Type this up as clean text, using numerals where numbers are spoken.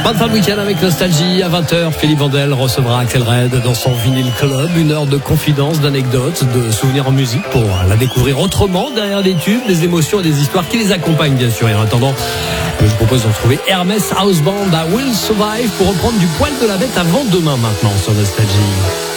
Fin de week-end avec Nostalgie. À 20h, Philippe Vandel recevra Axel Red dans son Vinyl Club. 1 heure de confidence, d'anecdotes, de souvenirs en musique pour la découvrir autrement, derrière des tubes, des émotions et des histoires qui les accompagnent, bien sûr. Et en attendant, je vous propose de retrouver Hermès House Band à Will Survive pour reprendre du poil de la bête avant demain maintenant sur Nostalgie.